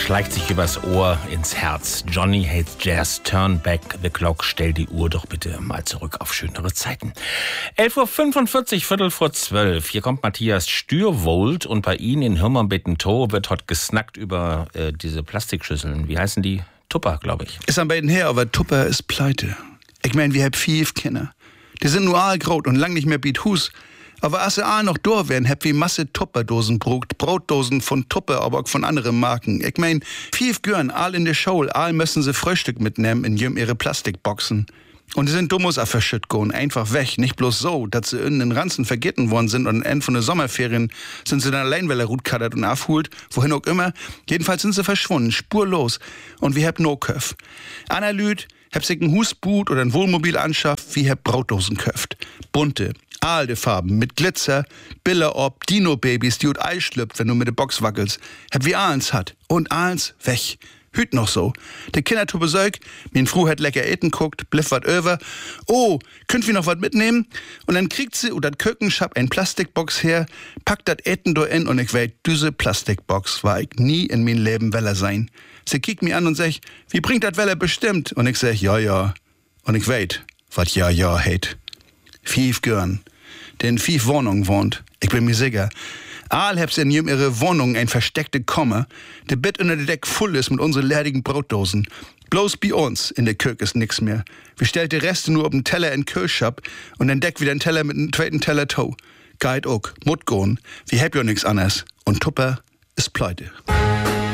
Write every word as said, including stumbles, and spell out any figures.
schleicht sich übers Ohr ins Herz. Johnny hates Jazz, turn back the clock, stell die Uhr doch bitte mal zurück auf schönere Zeiten. elf Uhr fünfundvierzig, Viertel vor zwölf. Hier kommt Matthias Stürwold und bei Ihnen in Hirmann-Betten-Toh wird heute gesnackt über äh, diese Plastikschüsseln. Wie heißen die? Tupper, glaube ich. Ist an beiden her, aber Tupper ist pleite. Ich mein, wir haben fünf Kinder. Die sind nur aalgraut und lang nicht mehr biet Hus. Aber als sie noch da wären, hab wie Masse Tupperdosen brugt, Brotdosen von Tupper, aber auch von anderen Marken. Ich mein, fünf Gören, all in der Schule, all müssen sie Frühstück mitnehmen in jüm ihre Plastikboxen. Und die sind dummus auf verschütt gehen, einfach weg. Nicht bloß so, dass sie in den Ranzen vergessen worden sind und am Ende von der Sommerferien sind sie dann allein, weil er rutkattert und aufholt, wohin auch immer. Jedenfalls sind sie verschwunden, spurlos. Und wir hab no Köf. Anna Lüd, hab sich ein Husboot oder ein Wohnmobil anschafft, wie hab Brotdosen köft. Bunte, alte Farben mit Glitzer, Biller ob, Dino-Babys, die ut Ei schlüpft, wenn du mit der Box wackelst. Hab wie Ahlens hat. Und Ahlens weg. Hüt noch so. Der Kinder tu Besäug, min Fru hat lecker eten guckt, bliff wat över. Oh, könnt wir noch wat mitnehmen? Und dann kriegt sie oder Kökenschab ein Plastikbox her, packt dat Eten do in und ich weet, diese Plastikbox war ich nie in mein Leben Weller sein. Sie kickt mir an und sech, wie bringt dat Weller bestimmt? Und ich sech, ja, ja. Und ich weet, wat ja, ja heit. Fief Görn, der in fief Wohnungen wohnt. Ich bin mir sicher. Aal hab's in jem ihre Wohnung ein versteckte Komma, der Bett unter der Deck voll ist mit unseren leerigen Brotdosen. Bloß bei uns in der Kök ist nix mehr. Wir stellt die Reste nur auf den Teller in Kirschab und dann deckt wieder ein Teller mit einem zweiten Teller Tau. Geht ook, mut goen, wir hab ja nix anderes. Und Tupper ist pleite.